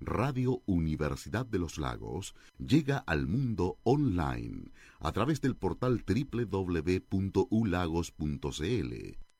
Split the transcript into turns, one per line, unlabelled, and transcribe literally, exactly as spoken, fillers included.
Radio Universidad de los Lagos llega al mundo online a través del portal doble u doble u doble u punto u lagos punto c l,